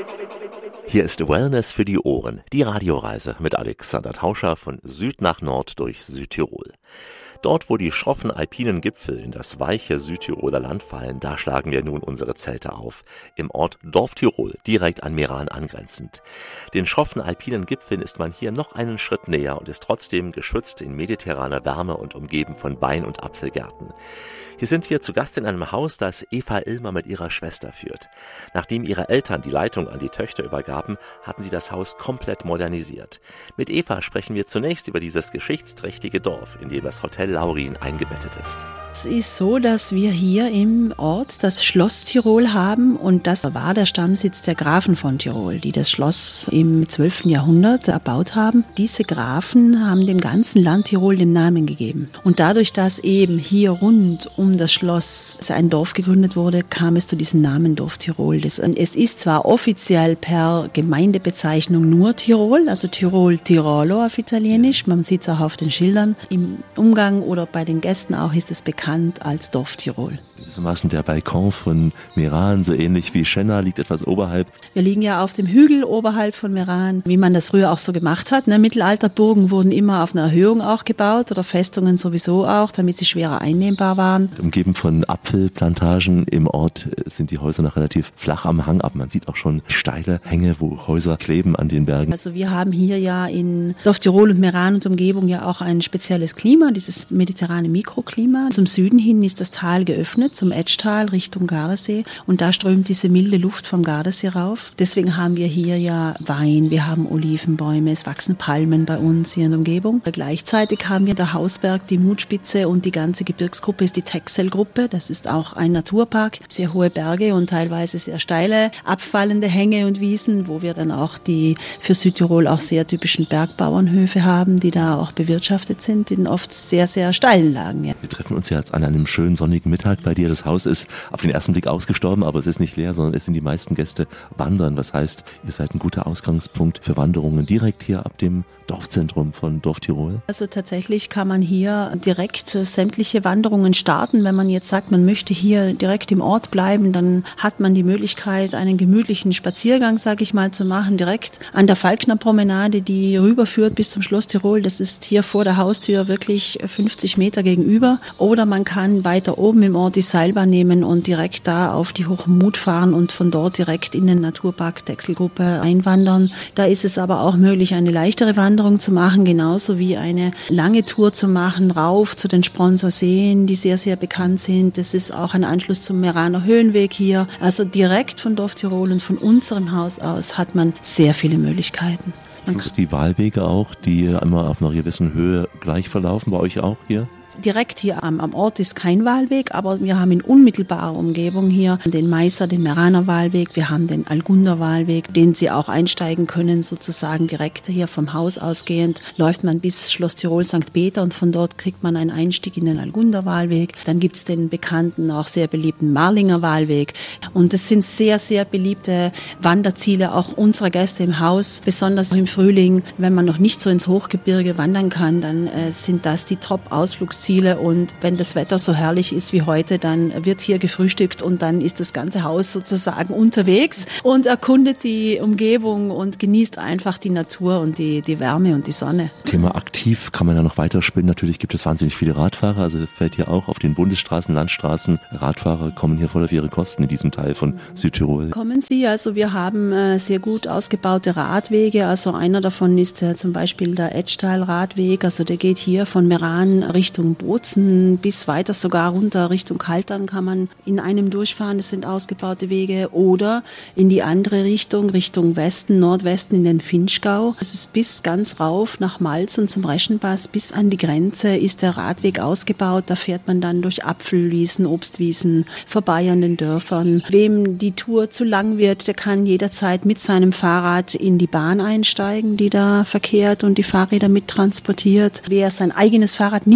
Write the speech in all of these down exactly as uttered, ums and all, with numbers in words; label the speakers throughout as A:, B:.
A: Hier ist Wellness für die Ohren, die Radioreise mit Alexander Tauscher von Süd nach Nord durch Südtirol. Dort, wo die schroffen alpinen Gipfel in das weiche Südtiroler Land fallen, da schlagen wir nun unsere Zelte auf. Im Ort Dorftirol, direkt an Meran angrenzend. Den schroffen alpinen Gipfeln ist man hier noch einen Schritt näher und ist trotzdem geschützt in mediterraner Wärme und umgeben von Wein- und Apfelgärten. Hier sind wir zu Gast in einem Haus, das Eva Illmer mit ihrer Schwester führt. Nachdem ihre Eltern die Leitung an die Töchter übergaben, hatten sie das Haus komplett modernisiert. Mit Eva sprechen wir zunächst über dieses geschichtsträchtige Dorf, in dem das Hotel Laurin eingebettet ist.
B: Es ist so, dass wir hier im Ort das Schloss Tirol haben und das war der Stammsitz der Grafen von Tirol, die das Schloss im zwölften Jahrhundert erbaut haben. Diese Grafen haben dem ganzen Land Tirol den Namen gegeben. Und dadurch, dass eben hier rund um das Schloss ein Dorf gegründet wurde, kam es zu diesem Namen Dorf Tirol. Das, es ist zwar offiziell per Gemeindebezeichnung nur Tirol, also Tirol, Tirolo auf Italienisch, man sieht es auch auf den Schildern. Im Umgang oder bei den Gästen auch ist es bekannt als Dorf Tirol.
A: Gewissermaßen der Balkon von Meran, so ähnlich wie Schenna, liegt etwas oberhalb.
B: Wir liegen ja auf dem Hügel oberhalb von Meran, wie man das früher auch so gemacht hat. Ne? Mittelalterburgen wurden immer auf einer Erhöhung auch gebaut oder Festungen sowieso auch, damit sie schwerer einnehmbar waren.
A: Umgeben von Apfelplantagen im Ort sind die Häuser noch relativ flach am Hang ab. Man sieht auch schon steile Hänge, wo Häuser kleben an den Bergen.
B: Also wir haben hier ja in Dorf Tirol und Meran und Umgebung ja auch ein spezielles Klima, dieses mediterrane Mikroklima. Zum Süden hin ist das Tal geöffnet, zum Etschtal Richtung Gardasee und da strömt diese milde Luft vom Gardasee rauf. Deswegen haben wir hier ja Wein, wir haben Olivenbäume, es wachsen Palmen bei uns hier in der Umgebung. Gleichzeitig haben wir der Hausberg, die Mutspitze und die ganze Gebirgsgruppe ist die Texel-Gruppe. Das ist auch ein Naturpark, sehr hohe Berge und teilweise sehr steile, abfallende Hänge und Wiesen, wo wir dann auch die für Südtirol auch sehr typischen Bergbauernhöfe haben, die da auch bewirtschaftet sind, in oft sehr, sehr steilen Lagen. Ja.
A: Wir treffen uns jetzt an einem schönen sonnigen Mittag bei dir. Das Haus ist auf den ersten Blick ausgestorben, aber es ist nicht leer, sondern es sind die meisten Gäste wandern. Was heißt, ihr seid ein guter Ausgangspunkt für Wanderungen direkt hier ab dem Dorfzentrum von Dorf Tirol?
B: Also tatsächlich kann man hier direkt sämtliche Wanderungen starten. Wenn man jetzt sagt, man möchte hier direkt im Ort bleiben, dann hat man die Möglichkeit, einen gemütlichen Spaziergang, sage ich mal, zu machen, direkt an der Falkner Promenade, die rüberführt bis zum Schloss Tirol. Das ist hier vor der Haustür wirklich fünfzig Meter gegenüber. Oder man kann weiter oben im Ort die Seilbahn nehmen und direkt da auf die Hochmut fahren und von dort direkt in den Naturpark Texelgruppe einwandern. Da ist es aber auch möglich, eine leichtere Wanderung zu machen, genauso wie eine lange Tour zu machen, rauf zu den Spronser Seen, die sehr, sehr bekannt sind. Das ist auch ein Anschluss zum Meraner Höhenweg hier. Also direkt von Dorf Tirol und von unserem Haus aus hat man sehr viele Möglichkeiten.
A: Plus die Wahlwege auch, die immer auf einer gewissen Höhe gleich verlaufen, bei euch auch hier?
B: Direkt hier am, am Ort ist kein Wahlweg, aber wir haben in unmittelbarer Umgebung hier den Meißer, den Meraner Wahlweg, wir haben den Algunder Wahlweg, den Sie auch einsteigen können, sozusagen direkt hier vom Haus ausgehend. Läuft man bis Schloss Tirol Sankt Peter und von dort kriegt man einen Einstieg in den Algunder Wahlweg. Dann gibt es den bekannten, auch sehr beliebten Marlinger Wahlweg. Und es sind sehr, sehr beliebte Wanderziele auch unserer Gäste im Haus, besonders im Frühling, wenn man noch nicht so ins Hochgebirge wandern kann, dann äh, sind das die Top-Ausflugsziele. Und wenn das Wetter so herrlich ist wie heute, dann wird hier gefrühstückt und dann ist das ganze Haus sozusagen unterwegs und erkundet die Umgebung und genießt einfach die Natur und die, die Wärme und die Sonne.
A: Thema aktiv kann man ja noch weiterspinnen. Natürlich gibt es wahnsinnig viele Radfahrer, also fällt hier auch auf den Bundesstraßen, Landstraßen. Radfahrer kommen hier voll auf ihre Kosten in diesem Teil von Südtirol.
B: Kommen sie, also wir haben äh, sehr gut ausgebaute Radwege, also einer davon ist äh, zum Beispiel der Etschtal-Radweg, also der geht hier von Meran Richtung Bozen bis weiter sogar runter Richtung Kaltern kann man in einem durchfahren, das sind ausgebaute Wege, oder in die andere Richtung, Richtung Westen, Nordwesten in den Finchgau. Es ist bis ganz rauf nach Malz und zum Reschenpass bis an die Grenze ist der Radweg ausgebaut, da fährt man dann durch Apfelwiesen, Obstwiesen, vorbei an den Dörfern. Wem die Tour zu lang wird, der kann jederzeit mit seinem Fahrrad in die Bahn einsteigen, die da verkehrt und die Fahrräder mittransportiert. Wer sein eigenes Fahrrad nicht dabei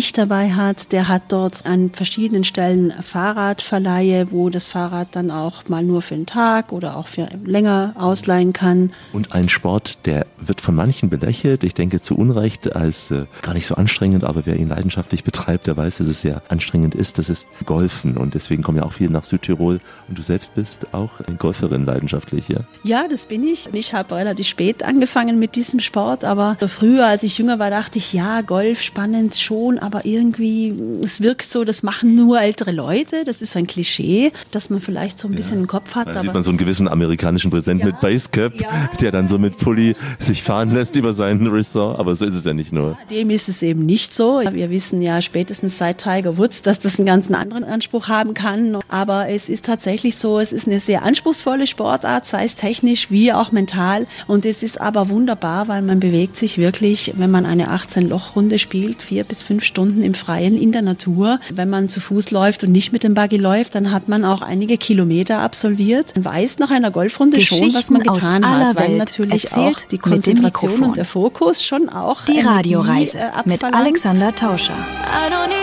B: frei hat, der hat dort an verschiedenen Stellen Fahrradverleihe, wo das Fahrrad dann auch mal nur für einen Tag oder auch für länger ausleihen kann.
A: Und ein Sport, der wird von manchen belächelt, ich denke zu Unrecht, als äh, gar nicht so anstrengend, aber wer ihn leidenschaftlich betreibt, der weiß, dass es sehr anstrengend ist, das ist Golfen und deswegen kommen ja auch viele nach Südtirol und du selbst bist auch Golferin leidenschaftlich, ja?
B: Ja, das bin ich. Ich habe relativ spät angefangen mit diesem Sport, aber früher, als ich jünger war, dachte ich, ja, Golf, spannend schon, aber irgendwie, es wirkt so, das machen nur ältere Leute, das ist so ein Klischee, dass man vielleicht so ein bisschen ja. im Kopf hat.
A: Da
B: aber
A: sieht man so einen gewissen amerikanischen Präsident ja. mit Basecap, ja. der dann so mit Pulli sich fahren lässt über seinen Ressort, aber so ist es ja nicht nur.
B: Dem ist es eben nicht so. Wir wissen ja spätestens seit Tiger Woods, dass das einen ganz anderen Anspruch haben kann, aber es ist tatsächlich so, es ist eine sehr anspruchsvolle Sportart, sei es technisch wie auch mental und es ist aber wunderbar, weil man bewegt sich wirklich, wenn man eine achtzehn-Loch-Runde spielt, vier bis fünf Stunden im Freien in der Natur. Wenn man zu Fuß läuft und nicht mit dem Buggy läuft, dann hat man auch einige Kilometer absolviert. Man weiß nach einer Golfrunde schon, was man getan hat, weil natürlich auch die Konzentration und der Fokus schon auch
C: die Radioreise mit Alexander Tauscher.